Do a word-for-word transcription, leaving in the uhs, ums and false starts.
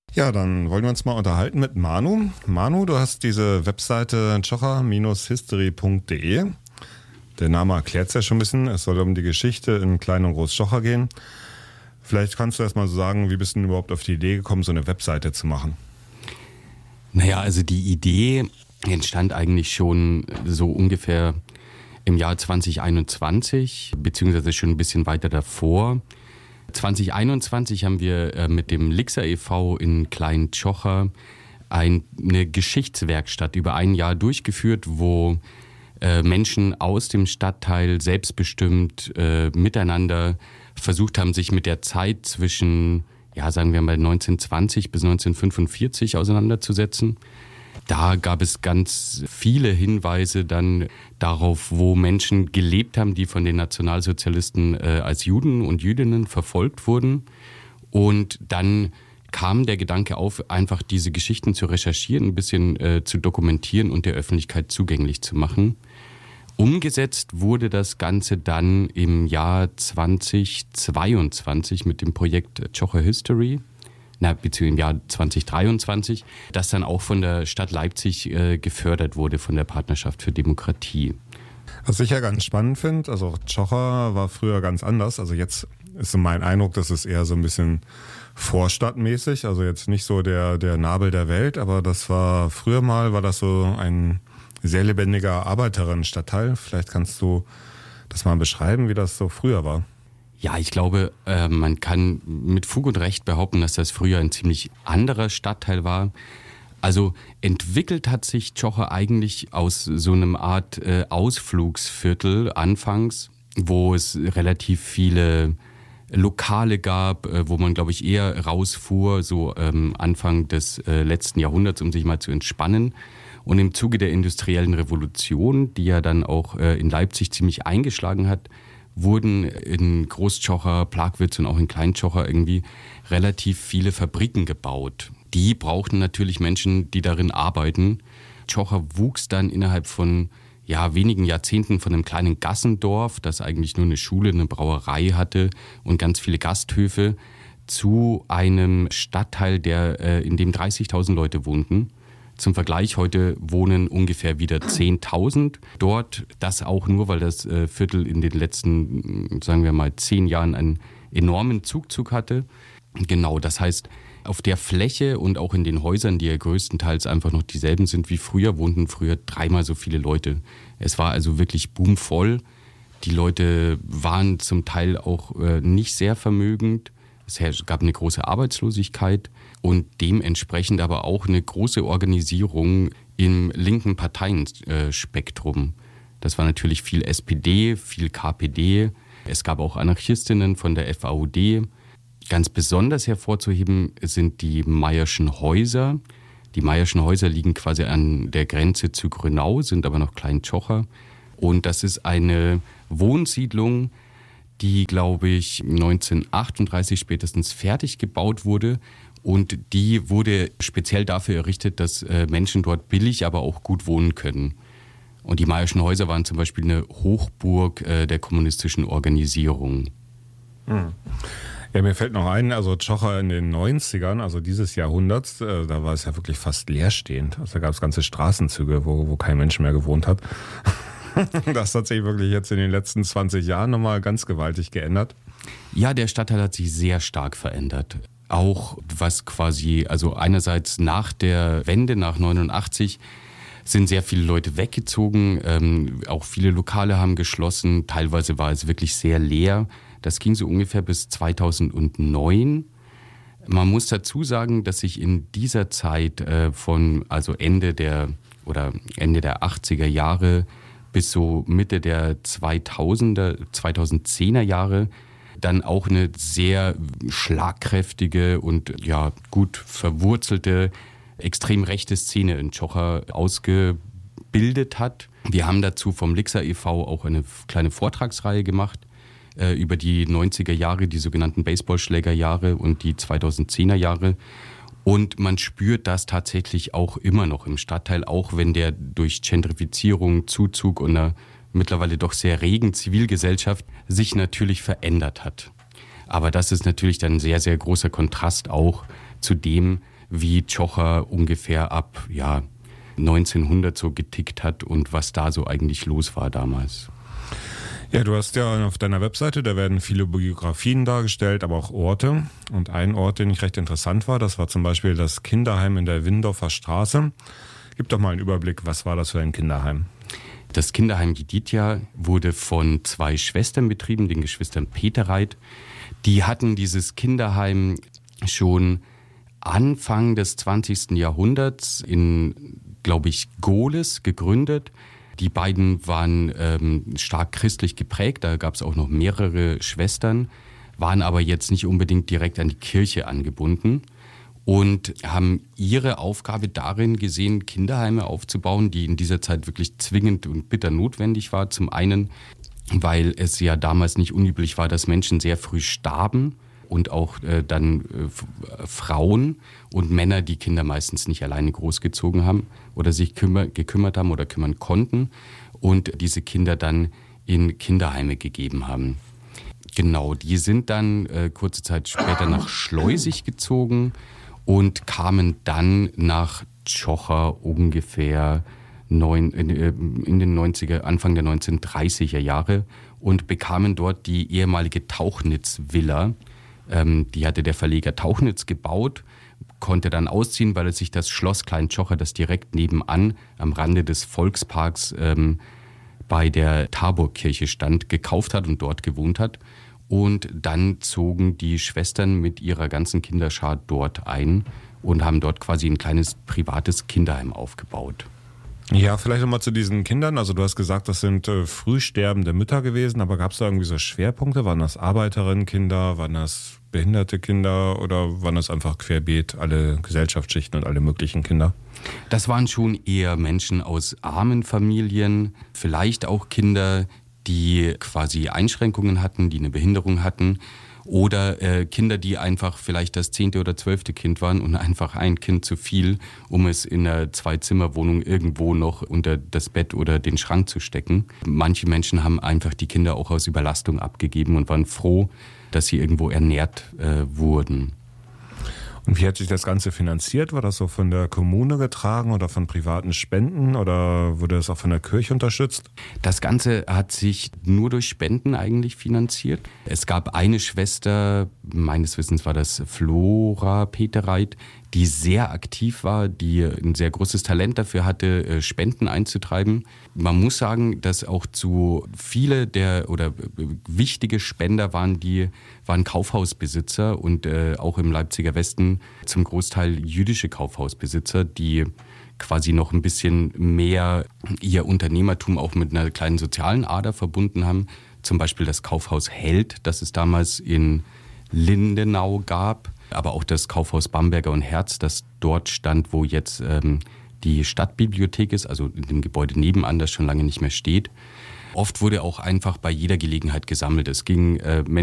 Ja, dann wollen wir uns mal unterhalten mit Manu. Manu, du hast diese Webseite tschocher History punkt de. Der Name erklärt es ja schon ein bisschen. Es soll um die Geschichte in Klein- und Groß-Tschocher gehen. Vielleicht kannst du erst mal so sagen, wie bist du denn überhaupt auf die Idee gekommen, so eine Webseite zu machen? Naja, also die Idee entstand eigentlich schon so ungefähr im Jahr zwanzig einundzwanzig, beziehungsweise schon ein bisschen weiter davor. zwanzig einundzwanzig haben wir äh, mit dem Lixer e V in Klein-Tschocher ein, eine Geschichtswerkstatt über ein Jahr durchgeführt, wo äh, Menschen aus dem Stadtteil selbstbestimmt äh, miteinander versucht haben, sich mit der Zeit zwischen, ja, sagen wir mal neunzehnhundertzwanzig bis neunzehnhundertfünfundvierzig auseinanderzusetzen. Da gab es ganz viele Hinweise dann darauf, wo Menschen gelebt haben, die von den Nationalsozialisten äh, als Juden und Jüdinnen verfolgt wurden. Und dann kam der Gedanke auf, einfach diese Geschichten zu recherchieren, ein bisschen äh, zu dokumentieren und der Öffentlichkeit zugänglich zu machen. Umgesetzt wurde das Ganze dann im Jahr zweitausendzweiundzwanzig mit dem Projekt Tschocher History. Na, beziehungsweise im Jahr zwanzig dreiundzwanzig, das dann auch von der Stadt Leipzig äh, gefördert wurde, von der Partnerschaft für Demokratie. Was ich ja ganz spannend finde, also Tschocher war früher ganz anders. Also jetzt ist so mein Eindruck, dass es eher so ein bisschen vorstadtmäßig, also jetzt nicht so der, der Nabel der Welt, aber das war früher mal, war das so ein sehr lebendiger Arbeiterinnenstadtteil. Vielleicht kannst du das mal beschreiben, wie das so früher war. Ja, ich glaube, äh, man kann mit Fug und Recht behaupten, dass das früher ein ziemlich anderer Stadtteil war. Also entwickelt hat sich Tschocher eigentlich aus so einem Art äh, Ausflugsviertel anfangs, wo es relativ viele Lokale gab, äh, wo man, glaube ich, eher rausfuhr, so ähm, Anfang des äh, letzten Jahrhunderts, um sich mal zu entspannen. Und im Zuge der industriellen Revolution, die ja dann auch äh, in Leipzig ziemlich eingeschlagen hat, wurden in Groß-Tschocher, Plagwitz und auch in Klein-Tschocher irgendwie relativ viele Fabriken gebaut. Die brauchten natürlich Menschen, die darin arbeiten. Tschocher wuchs dann innerhalb von ja, wenigen Jahrzehnten von einem kleinen Gassendorf, das eigentlich nur eine Schule, eine Brauerei hatte und ganz viele Gasthöfe, zu einem Stadtteil, der, äh, in dem dreißigtausend Leute wohnten. Zum Vergleich, heute wohnen ungefähr wieder zehntausend dort. Das auch nur, weil das äh, Viertel in den letzten, sagen wir mal, zehn Jahren einen enormen Zugzug hatte. Genau, das heißt, auf der Fläche und auch in den Häusern, die ja größtenteils einfach noch dieselben sind wie früher, wohnten früher dreimal so viele Leute. Es war also wirklich boomvoll. Die Leute waren zum Teil auch äh, nicht sehr vermögend. Es gab eine große Arbeitslosigkeit und dementsprechend aber auch eine große Organisierung im linken Parteienspektrum. Das war natürlich viel S P D, viel K P D. Es gab auch Anarchistinnen von der F A U D. Ganz besonders hervorzuheben sind die Mayer'schen Häuser. Die Mayer'schen Häuser liegen quasi an der Grenze zu Grünau, sind aber noch Klein-Tschocher. Und das ist eine Wohnsiedlung, die, glaube ich, neunzehnhundertachtunddreißig spätestens fertig gebaut wurde. Und die wurde speziell dafür errichtet, dass äh, Menschen dort billig, aber auch gut wohnen können. Und die Mayer'schen Häuser waren zum Beispiel eine Hochburg äh, der kommunistischen Organisierung. Hm. Ja, mir fällt noch ein, also Tschocher in den neunzigern, also dieses Jahrhunderts, äh, da war es ja wirklich fast leerstehend. Also da gab es ganze Straßenzüge, wo, wo kein Mensch mehr gewohnt hat. Das hat sich wirklich jetzt in den letzten zwanzig Jahren nochmal ganz gewaltig geändert. Ja, der Stadtteil hat sich sehr stark verändert. Auch was quasi, also einerseits nach der Wende, nach neunundachtzig, sind sehr viele Leute weggezogen. Ähm, auch viele Lokale haben geschlossen. Teilweise war es wirklich sehr leer. Das ging so ungefähr bis zweitausendneun. Man muss dazu sagen, dass sich in dieser Zeit äh, von also Ende der oder Ende der achtziger Jahre bis so Mitte der zweitausender, zweitausendzehner Jahre dann auch eine sehr schlagkräftige und ja gut verwurzelte extrem rechte Szene in Tschocher ausgebildet hat. Wir haben dazu vom Lixer e V auch eine kleine Vortragsreihe gemacht äh, über die neunziger Jahre, die sogenannten Baseballschlägerjahre und die zweitausendzehner Jahre. Und man spürt das tatsächlich auch immer noch im Stadtteil, auch wenn der durch Gentrifizierung, Zuzug und einer mittlerweile doch sehr regen Zivilgesellschaft sich natürlich verändert hat. Aber das ist natürlich dann ein sehr, sehr großer Kontrast auch zu dem, wie Tschocher ungefähr ab ja, neunzehnhundert so getickt hat und was da so eigentlich los war damals. Ja, du hast ja auf deiner Webseite, da werden viele Biografien dargestellt, aber auch Orte. Und ein Ort, den ich recht interessant war, das war zum Beispiel das Kinderheim in der Windorfer Straße. Gib doch mal einen Überblick, was war das für ein Kinderheim? Das Kinderheim Giditja wurde von zwei Schwestern betrieben, den Geschwistern Peterreit. Die hatten dieses Kinderheim schon Anfang des zwanzigsten Jahrhunderts in, glaube ich, Gohlis gegründet. Die beiden waren ähm, stark christlich geprägt, da gab es auch noch mehrere Schwestern, waren aber jetzt nicht unbedingt direkt an die Kirche angebunden und haben ihre Aufgabe darin gesehen, Kinderheime aufzubauen, die in dieser Zeit wirklich zwingend und bitter notwendig war. Zum einen, weil es ja damals nicht unüblich war, dass Menschen sehr früh starben und auch äh, dann äh, Frauen und Männer, die Kinder meistens nicht alleine großgezogen haben oder sich kümmer, gekümmert haben oder kümmern konnten und diese Kinder dann in Kinderheime gegeben haben. Genau, die sind dann äh, kurze Zeit später nach Schleusig gezogen und kamen dann nach Tschocher ungefähr neun, in, in den neunziger, Anfang der neunzehnhundertdreißiger Jahre und bekamen dort die ehemalige Tauchnitz-Villa. Ähm, die hatte der Verleger Tauchnitz gebaut, konnte dann ausziehen, weil er sich das Schloss Klein Tschocher, das direkt nebenan am Rande des Volksparks ähm, bei der Taborkirche stand, gekauft hat und dort gewohnt hat. Und dann zogen die Schwestern mit ihrer ganzen Kinderschar dort ein und haben dort quasi ein kleines privates Kinderheim aufgebaut. Ja, vielleicht nochmal zu diesen Kindern. Also du hast gesagt, das sind äh, früh sterbende Mütter gewesen, aber gab es da irgendwie so Schwerpunkte? Waren das Arbeiterinnenkinder, waren das behinderte Kinder oder waren das einfach querbeet alle Gesellschaftsschichten und alle möglichen Kinder? Das waren schon eher Menschen aus armen Familien, vielleicht auch Kinder, die quasi Einschränkungen hatten, die eine Behinderung hatten. Oder äh, Kinder, die einfach vielleicht das zehnte oder zwölfte Kind waren und einfach ein Kind zu viel, um es in einer Zwei-Zimmer-Wohnung irgendwo noch unter das Bett oder den Schrank zu stecken. Manche Menschen haben einfach die Kinder auch aus Überlastung abgegeben und waren froh, dass sie irgendwo ernährt äh, wurden. Und wie hat sich das Ganze finanziert? War das so von der Kommune getragen oder von privaten Spenden oder wurde das auch von der Kirche unterstützt? Das Ganze hat sich nur durch Spenden eigentlich finanziert. Es gab eine Schwester, meines Wissens war das Flora Peterreit, die sehr aktiv war, die ein sehr großes Talent dafür hatte, Spenden einzutreiben. Man muss sagen, dass auch zu viele der oder wichtige Spender waren, die waren Kaufhausbesitzer und äh, auch im Leipziger Westen zum Großteil jüdische Kaufhausbesitzer, die quasi noch ein bisschen mehr ihr Unternehmertum auch mit einer kleinen sozialen Ader verbunden haben. Zum Beispiel das Kaufhaus Held, das es damals in Lindenau gab, aber auch das Kaufhaus Bamberger und Herz, das dort stand, wo jetzt ähm, die Stadtbibliothek ist, also in dem Gebäude nebenan, das schon lange nicht mehr steht. Oft wurde auch einfach bei jeder Gelegenheit gesammelt. Es ging äh,